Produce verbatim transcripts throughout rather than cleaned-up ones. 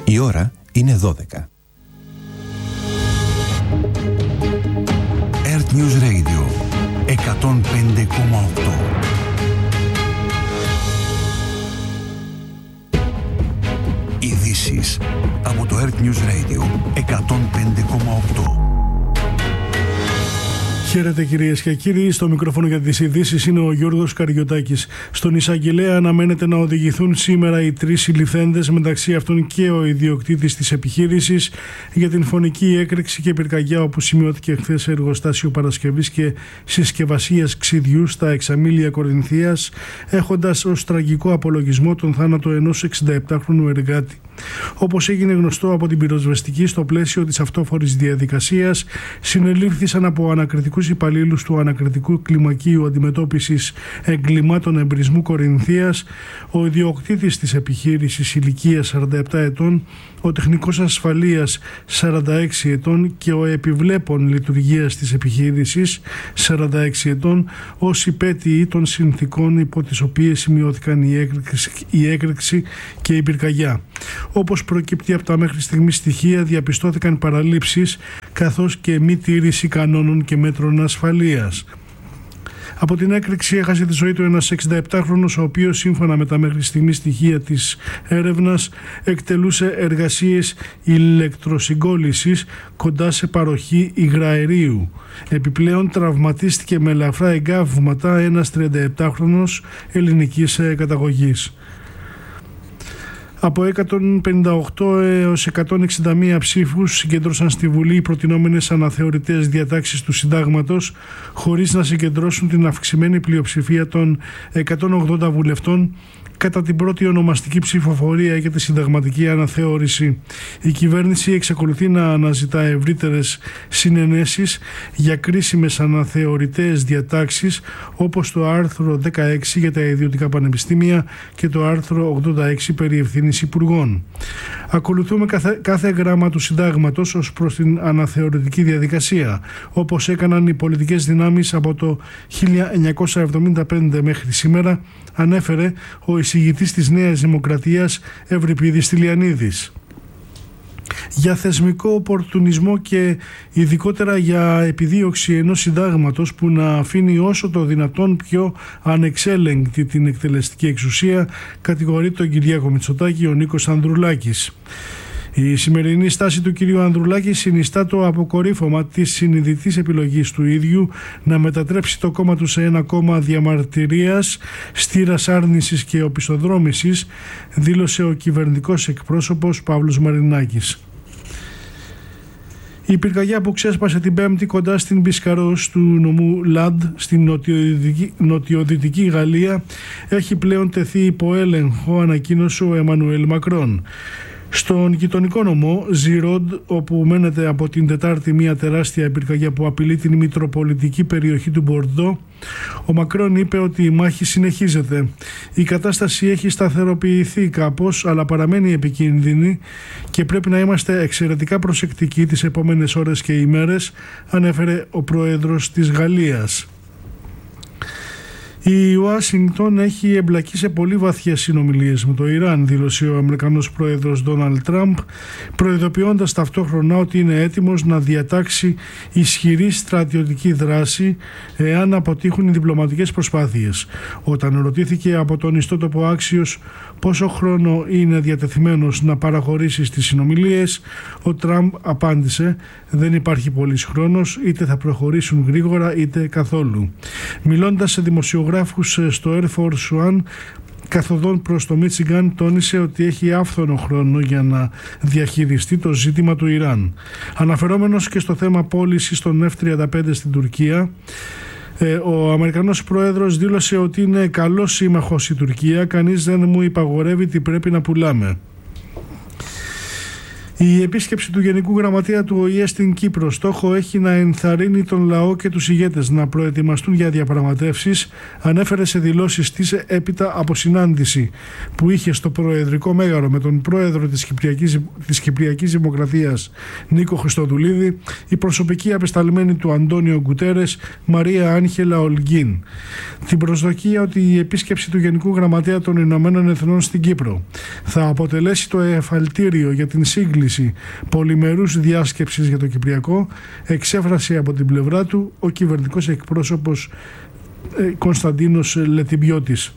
Η ώρα είναι δώδεκα. Earth News Radio εκατόν πέντε κόμμα οκτώ. Ειδήσεις από το Earth News Radio εκατόν πέντε κόμμα οκτώ. Χαίρετε κυρίες και κύριοι, στο μικρόφωνο για τις ειδήσεις είναι ο Γιώργος Καριωτάκης. Στον εισαγγελέα αναμένεται να οδηγηθούν σήμερα οι τρεις συλληφθέντες, μεταξύ αυτών και ο ιδιοκτήτης της επιχείρησης, για την φωνική έκρηξη και πυρκαγιά όπου σημειώθηκε χθες σε εργοστάσιο παρασκευής και συσκευασίας ξυδιού στα Εξαμήλια Κορινθίας, έχοντας ως τραγικό απολογισμό τον θάνατο ενός εξηνταεπτάχρονου εργάτη. Όπως έγινε γνωστό από την πυροσβεστική, στο πλαίσιο της αυτόφορης διαδικασίας συνελήφθησαν από ανακριτικούς υπαλλήλους του Ανακριτικού Κλιμακίου Αντιμετώπισης Εγκλημάτων Εμπρισμού Κορινθίας ο ιδιοκτήτης της επιχείρησης ηλικίας σαράντα επτά ετών, ο τεχνικός ασφαλείας σαράντα έξι ετών και ο επιβλέπων λειτουργίας της επιχείρησης σαράντα έξι ετών, ως υπέτειοι των συνθήκων υπό τις οποίες σημειώθηκαν η έκρηξη, η έκρηξη και η πυρκαγιά. Όπως προκύπτει από τα μέχρι στιγμής στοιχεία, διαπιστώθηκαν παραλήψεις καθώς και μη τήρηση κανόνων και μέτρων ασφαλείας. Από την έκρηξη έχασε τη ζωή του ένας εξηνταεπτάχρονος, ο οποίος σύμφωνα με τα μέχρι στιγμής στοιχεία της έρευνας εκτελούσε εργασίες ηλεκτροσυγκόλλησης κοντά σε παροχή υγραερίου. Επιπλέον τραυματίστηκε με ελαφρά εγκάβματα ένας τριανταεπτάχρονος ελληνικής καταγωγής. Από εκατόν πενήντα οκτώ έως εκατόν εξήντα μία ψήφους συγκέντρωσαν στη Βουλή οι προτινόμενες αναθεωρητές διατάξεις του Συντάγματος, χωρίς να συγκεντρώσουν την αυξημένη πλειοψηφία των εκατόν ογδόντα βουλευτών κατά την πρώτη ονομαστική ψηφοφορία για τη συνταγματική αναθεώρηση. Η κυβέρνηση εξακολουθεί να αναζητά ευρύτερες συνενέσεις για κρίσιμες αναθεωρητές διατάξεις, όπως το άρθρο δεκαέξι για τα ιδιωτικά πανεπιστήμια και το άρθρο ογδόντα έξι περί ευθύνης υπουργών. Ακολουθούμε κάθε, κάθε γράμμα του Συντάγματος ως προς την αναθεωρητική διαδικασία, όπως έκαναν οι πολιτικές δυνάμεις από το χίλια εννιακόσια εβδομήντα πέντε μέχρι σήμερα, ανέφερε ο εισηγητής της Νέας Δημοκρατίας Ευρυπίδης Τηλιανίδης. Για θεσμικό οπορτουνισμό και ειδικότερα για επιδίωξη ενός συντάγματος που να αφήνει όσο το δυνατόν πιο ανεξέλεγκτη την εκτελεστική εξουσία, κατηγορεί τον Κυριάκο Μητσοτάκη ο Νίκος Ανδρουλάκης. Η σημερινή στάση του κυρίου Ανδρουλάκη συνιστά το αποκορύφωμα της συνειδητής επιλογής του ίδιου να μετατρέψει το κόμμα του σε ένα κόμμα διαμαρτυρίας, στήρας άρνησης και οπισθοδρόμησης, δήλωσε ο κυβερνητικός εκπρόσωπος Παύλος Μαρινάκης. Η πυρκαγιά που ξέσπασε την Πέμπτη κοντά στην Μπισκαρός του νομού Λαντ στην νοτιοδυτική, νοτιοδυτική Γαλλία έχει πλέον τεθεί υπό έλεγχο, ανακοίνωσε ο Εμμανουέλ Μακρόν. Στον γειτονικό νομό Ζιρόντ, όπου μένεται από την Τετάρτη μια τεράστια πυρκαγιά που απειλεί την μητροπολιτική περιοχή του Μπορντό, ο Μακρόν είπε ότι η μάχη συνεχίζεται. Η κατάσταση έχει σταθεροποιηθεί κάπως, αλλά παραμένει επικίνδυνη και πρέπει να είμαστε εξαιρετικά προσεκτικοί τις επόμενες ώρες και ημέρες, ανέφερε ο πρόεδρος της Γαλλίας. Η Ουάσιγκτον έχει εμπλακεί σε πολύ βαθιές συνομιλίες με το Ιράν, δήλωσε ο Αμερικανός πρόεδρος Ντόναλντ Τραμπ, προειδοποιώντας ταυτόχρονα ότι είναι έτοιμος να διατάξει ισχυρή στρατιωτική δράση εάν αποτύχουν οι διπλωματικές προσπάθειες. Όταν ρωτήθηκε από τον ιστότοπο Άξιος πόσο χρόνο είναι διατεθειμένος να παραχωρήσει στις συνομιλίες, ο Τραμπ απάντησε: «Δεν υπάρχει πολύς χρόνος, είτε θα προχωρήσουν γρήγορα είτε καθόλου». Μιλώντας σε δημοσιογράφους στο Air Force One καθοδόν προς το Μίτσιγκαν, τόνισε ότι έχει άφθονο χρόνο για να διαχειριστεί το ζήτημα του Ιράν. Αναφερόμενος και στο θέμα πώλησης των εφ τριάντα πέντε στην Τουρκία, ο Αμερικανός πρόεδρος δήλωσε ότι είναι καλός σύμμαχος η Τουρκία, κανείς δεν μου υπαγορεύει τι πρέπει να πουλάμε. Η επίσκεψη του Γενικού Γραμματέα του Ο Η Ε στην Κύπρο στόχο έχει να ενθαρρύνει τον λαό και τους ηγέτες να προετοιμαστούν για διαπραγματεύσεις, ανέφερε σε δηλώσεις της έπειτα από συνάντηση που είχε στο Προεδρικό Μέγαρο με τον πρόεδρο της Κυπριακής, της Κυπριακής Δημοκρατίας Νίκο Χριστοδουλίδη, η προσωπική απεσταλμένη του Αντώνιο Γκουτέρες Μαρία Άγχελα Ολγκίν. Την προσδοκία ότι η επίσκεψη του Γενικού Γραμματέα των Ηνωμένων Εθνών στην Κύπρο θα αποτελέσει το εφαλτήριο για την σύγκληση πολυμερούς διάσκεψης για το Κυπριακό, εξέφρασε από την πλευρά του ο κυβερνητικός εκπρόσωπος ε, Κωνσταντίνος Λετιμπιώτης.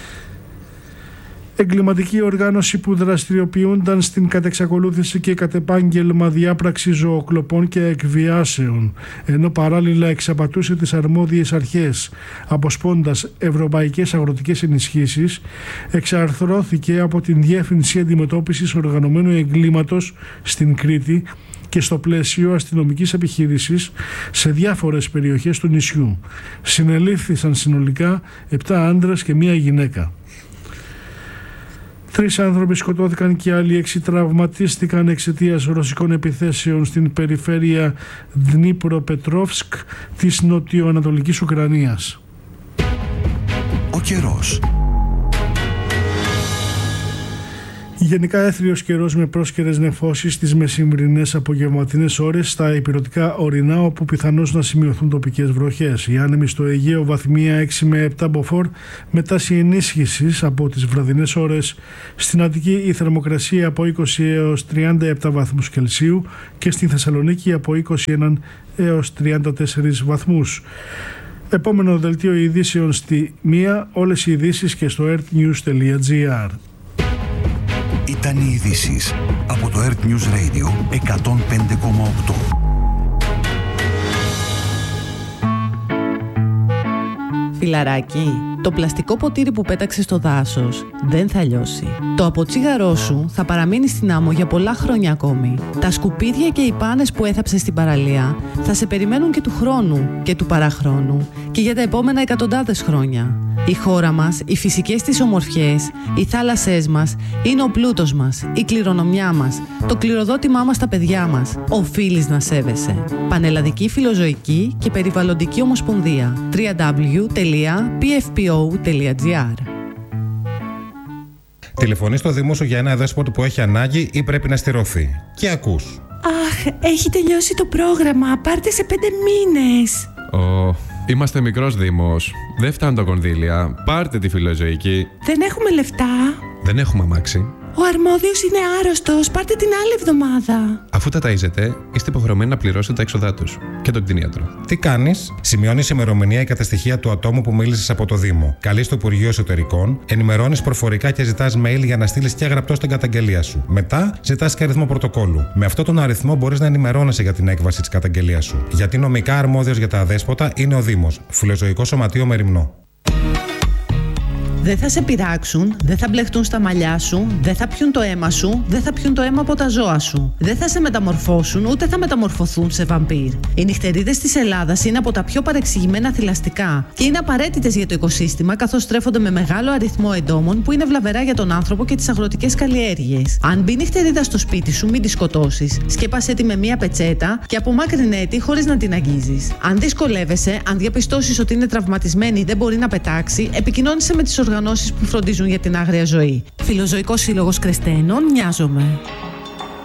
Εγκληματική οργάνωση που δραστηριοποιούνταν στην κατεξακολούθηση και κατεπάγγελμα διάπραξη ζωοκλοπών και εκβιάσεων, ενώ παράλληλα εξαπατούσε τις αρμόδιες αρχές αποσπώντας ευρωπαϊκές αγροτικές ενισχύσεις, εξαρθρώθηκε από την Διεύθυνση Αντιμετώπισης Οργανωμένου Εγκλήματος στην Κρήτη και στο πλαίσιο αστυνομικής επιχείρησης σε διάφορες περιοχές του νησιού. Συνελήφθησαν συνολικά επτά άντρες και μία γυναίκα. Τρεις άνθρωποι σκοτώθηκαν και άλλοι έξι τραυματίστηκαν εξαιτίας ρωσικών επιθέσεων στην περιφέρεια Δνίπρο-Πετρόφσκ της νοτιοανατολικής Ουκρανίας. Ο καιρός. Γενικά έθριος καιρός με πρόσκαιρες νεφώσεις στις μεσημβρινές απογευματινές ώρες στα ηπειρωτικά ορεινά, όπου πιθανώς να σημειωθούν τοπικές βροχές. Οι άνεμοι στο Αιγαίο βαθμία έξι με επτά μποφόρ με τάση ενίσχυσης από τις βραδινές ώρες. Στην Αττική η θερμοκρασία από είκοσι έως τριάντα επτά βαθμούς Κελσίου και στην Θεσσαλονίκη από είκοσι ένα έως τριάντα τέσσερα βαθμούς. Επόμενο δελτίο ειδήσεων στη μία, όλες οι ειδήσεις και στο earthnews τελεία gr. Ήταν οι ειδήσεις από το Earth News Radio εκατόν πέντε κόμμα οκτώ. Φιλαράκι, το πλαστικό ποτήρι που πέταξες στο δάσος δεν θα λιώσει. Το αποτσίγαρό σου θα παραμείνει στην άμμο για πολλά χρόνια ακόμη. Τα σκουπίδια και οι πάνες που έθαψες στην παραλία θα σε περιμένουν και του χρόνου και του παραχρόνου και για τα επόμενα εκατοντάδες χρόνια. Η χώρα μας, οι φυσικές της ομορφιές, οι θάλασσές μας είναι ο πλούτος μας, η κληρονομιά μας, το κληροδότημά μας στα παιδιά μας. Οφείλεις να σέβεσαι. Πανελλαδική Φιλοζωική και Περιβαλλοντική Ομοσπονδία. double-u double-u double-u τελεία πι εφ πι ο τελεία τζι άρ. Τηλεφωνείς στο Δήμο σου για ένα δέσποτο που έχει ανάγκη ή πρέπει να στηρωθεί. Και ακούς. Αχ, έχει τελειώσει το πρόγραμμα. Πάρτε σε πέντε μήνες. Oh. Είμαστε μικρός Δήμος. Δεν φτάνουν τα κονδύλια. Πάρτε τη Φιλοζωική. Δεν έχουμε λεφτά. Δεν έχουμε αμάξι. Ο αρμόδιος είναι άρρωστος. Πάρτε την άλλη εβδομάδα. Αφού τα ταΐζετε, είστε υποχρεωμένοι να πληρώσετε τα έξοδά τους και τον κτηνίατρο. Τι κάνεις? Σημειώνεις ημερομηνία και τα στοιχεία του ατόμου που μίλησες από το Δήμο. Καλείς το Υπουργείο Εσωτερικών, ενημερώνεις προφορικά και ζητάς mail για να στείλεις και γραπτό στην καταγγελία σου. Μετά ζητάς και αριθμό πρωτοκόλλου. Με αυτόν τον αριθμό μπορείς να ενημερώνεσαι για την έκβαση της καταγγελίας σου. Γιατί νομικά αρμόδιος για τα αδέσποτα είναι ο Δήμος. Φιλοζωικό Σωματείο Μεριμνό. Δεν θα σε πειράξουν, δεν θα μπλεχτούν στα μαλλιά σου, δεν θα πιούν το αίμα σου, δεν θα πιούν το αίμα από τα ζώα σου. Δεν θα σε μεταμορφώσουν, ούτε θα μεταμορφωθούν σε βαμπύρ. Οι νυχτερίδες της Ελλάδας είναι από τα πιο παρεξηγημένα θηλαστικά και είναι απαραίτητες για το οικοσύστημα, καθώς στρέφονται με μεγάλο αριθμό εντόμων που είναι βλαβερά για τον άνθρωπο και τις αγροτικές καλλιέργειες. Αν μπει νυχτερίδα στο σπίτι σου, μην τη σκοτώσεις. Σκέπασέ τη με μία πετσέτα και απομάκρυνέ τη χωρίς να την αγγίζεις. Αν δυσκολεύεσαι, αν διαπιστώσεις ότι είναι τραυματισμένη ή δεν μπορεί να πετάξει, επικοινώνησε με τις οργανώσεις που φροντίζουν για την άγρια ζωή. Φιλοζωικός Σύλλογος Κρεστένων, Νοιάζομαι.